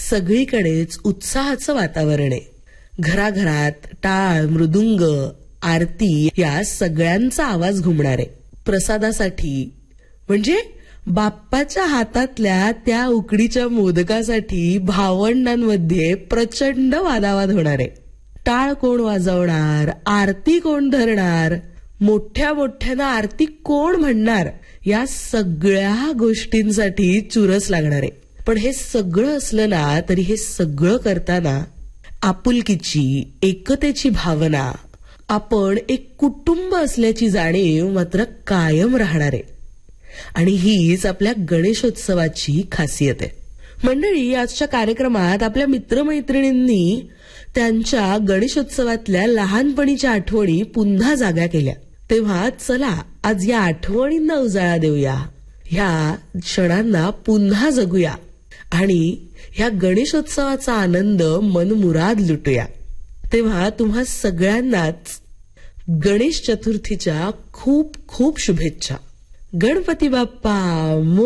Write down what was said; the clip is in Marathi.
सगळीकडेच उत्साहाचं वातावरण आहे. घराघरात टाळ, मृदुंग, आरती या सगळ्यांचा आवाज घुमणार आहे. प्रसादासाठी म्हणजे बाप्पाच्या हातातल्या त्या उकडीच्या मोदकासाठी भावंडांमध्ये प्रचंड वादावाद होणार आहे. टाळ कोण वाजवणार, आरती कोण धरणार, मोठ्या मोठ्यानं आरती कोण म्हणणार, या सगळ्या गोष्टींसाठी चुरस लागणार आहे. पण हे सगळं असलं ना तरी हे सगळं करताना आपुलकीची, एकतेची भावना, आपण एक कुटुंब असल्याची जाणीव मात्र कायम राहणार आहे. आणि हीच आपल्या गणेशोत्सवाची खासियत आहे. मंडळी, आजच्या कार्यक्रमात आपल्या मित्रमैत्रिणींनी त्यांच्या गणेशोत्सवातल्या लहानपणीच्या आठवणी पुन्हा जाग्या केल्या. तेव्हा चला आज या आठवणींना उजाळा देऊया, ह्या क्षणांना पुन्हा जगूया आणि ह्या गणेशोत्सवाचा आनंद मनमुराद लुटूया. तेव्हा तुम्हा सगळ्यांनाच गणेश चतुर्थीच्या खूप खूप शुभेच्छा. गणपती बाप्पा